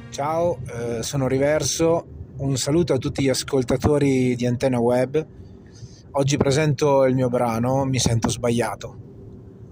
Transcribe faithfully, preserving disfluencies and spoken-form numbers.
Ciao, eh, sono Riverso, un saluto a tutti gli ascoltatori di Antenna Web. Oggi presento il mio brano Mi sento sbagliato.